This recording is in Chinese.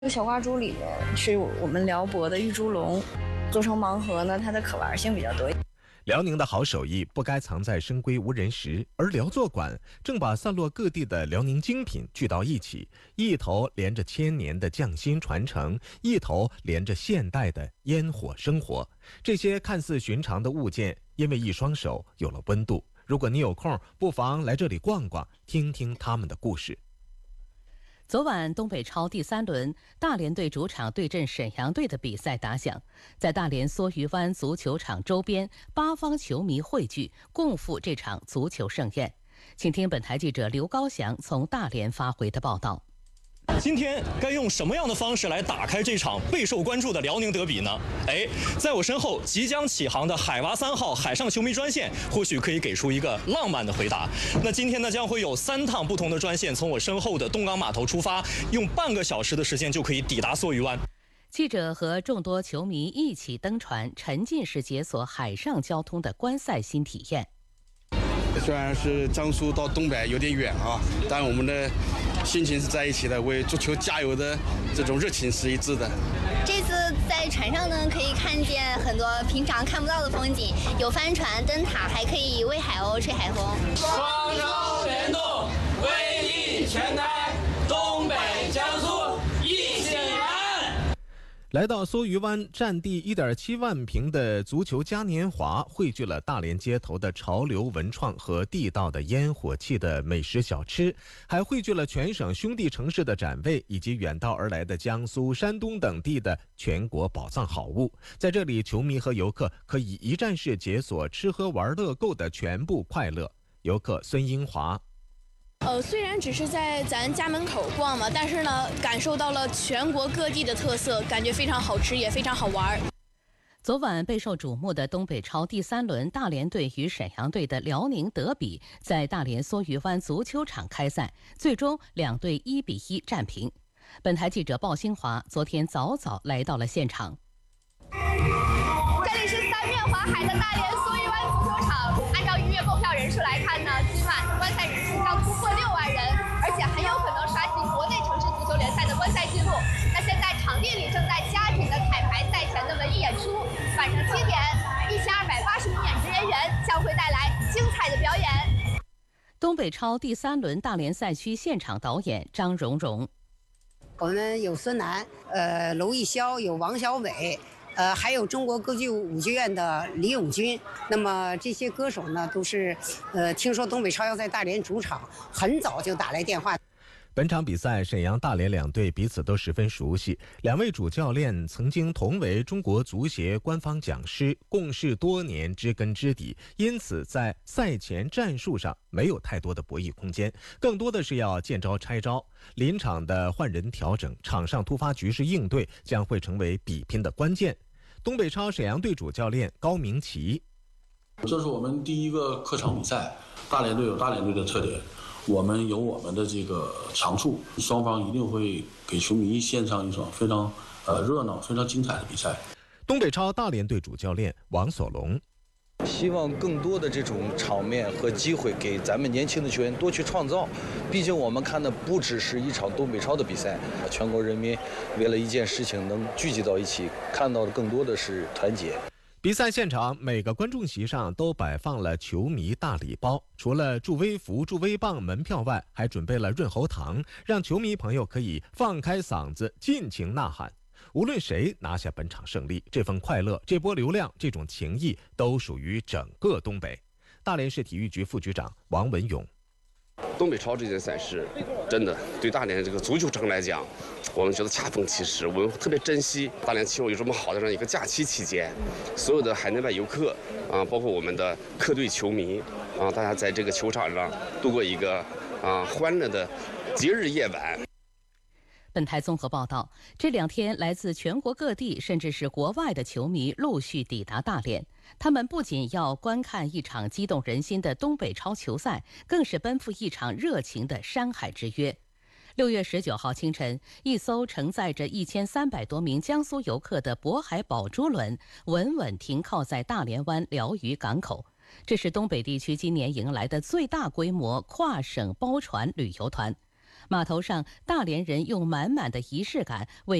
这个小挂珠里面是我们辽博的玉猪龙，做成盲盒呢，它的可玩性比较多。 辽宁的好手艺不该藏在深闺无人识，而辽作馆正把散落各地的辽宁精品聚到一起，一头连着千年的匠心传承，一头连着现代的烟火生活。这些看似寻常的物件，因为一双手有了温度。如果你有空，不妨来这里逛逛，听听他们的故事。 昨晚东北超第3轮大连队主场对阵沈阳队的比赛打响，在大连梭鱼湾足球场周边，8方球迷汇聚，共赴这场足球盛宴。请听本台记者刘高翔从大连发回的报道。 今天该用什么样的方式来打开这场备受关注的辽宁德比呢？在我身后即将起航的海娃3号海上球迷专线，或许可以给出一个浪漫的回答。那今天呢，将会有3趟不同的专线从我身后的东港码头出发，用半个小时的时间就可以抵达梭鱼湾。 记者和众多球迷一起登船，沉浸式解锁海上交通的观赛新体验。 虽然是江苏到东北有点远啊，但我们的心情是在一起的，为足球加油的这种热情是一致的。 这次在船上呢，可以看见很多平常看不到的风景，有帆船、灯塔，还可以喂海鸥、吹海风。 双手联动，威力全开，东北江苏一起来！ 来到梭鱼湾，占地1.7万平的足球嘉年华汇聚了大连街头的潮流文创和地道的烟火气的美食小吃，还汇聚了全省兄弟城市的展位，以及远道而来的江苏、山东等地的全国宝藏好物。在这里，球迷和游客可以一站式解锁吃喝玩乐购的全部快乐。游客孙英华。 虽然只是在咱家门口逛嘛，但是呢，感受到了全国各地的特色，感觉非常好吃，也非常好玩。 昨晚备受瞩目的东北超第3轮大连队与沈阳队的辽宁德比，在大连梭鱼湾足球场开赛，最终2队1-1战平。本台记者鲍新华昨天早早来到了现场。 这里是3面环海的大连梭鱼湾足球场，按照预约购票人数来看呢，今晚观赛人数将突破6万人，而且很有可能刷新国内城市足球联赛的观赛记录。那现在场地里正在加紧的彩排赛前的文艺演出，晚上7点，1280名演职人员将会带来精彩的表演。 东北超第3轮大连赛区现场导演张蓉蓉。 我们有孙楠，娄艺潇，有王小伟。还有中国歌剧舞剧院的李永军。那么这些歌手呢，都是听说东北超要在大连主场，很早就打来电话。 本场比赛，沈阳、大连2队彼此都十分熟悉，2位主教练曾经同为中国足协官方讲师，共事多年，知根知底，因此在赛前战术上没有太多的博弈空间，更多的是要见招拆招。临场的换人调整，场上突发局势应对将会成为比拼的关键。东北超沈阳队主教练高明奇： 这是我们第一个客场比赛，大连队有大连队的特点，我们有我们的这个长处，双方一定会给球迷献上一场非常热闹、非常精彩的比赛。 东北超大连队主教练王所龙： 希望更多的这种场面和机会给咱们年轻的球员多去创造。毕竟我们看的不只是一场东北超的比赛，全国人民为了一件事情能聚集到一起，看到的更多的是团结。 比赛现场，每个观众席上都摆放了球迷大礼包，除了助威服、助威棒门票外，还准备了润喉糖，让球迷朋友可以放开嗓子尽情呐喊。无论谁拿下本场胜利，这份快乐、这波流量、这种情谊都属于整个东北。大连市体育局副局长王文勇： 东北超这件赛事，真的对大连这个足球城来讲，我们觉得恰逢其时，我们特别珍惜大连气候有这么好的这样一个假期期间，所有的海内外游客啊，包括我们的客队球迷啊，大家在这个球场上度过一个欢乐的节日夜晚。 本台综合报道，这2天来自全国各地甚至是国外的球迷陆续抵达大连，他们不仅要观看一场激动人心的东北超球赛，更是奔赴一场热情的山海之约。6月19号清晨，一艘承载着1300多名江苏游客的渤海宝珠轮稳稳停靠在大连湾辽渝港口。这是东北地区今年迎来的最大规模跨省包船旅游团。 码头上，大连人用满满的仪式感为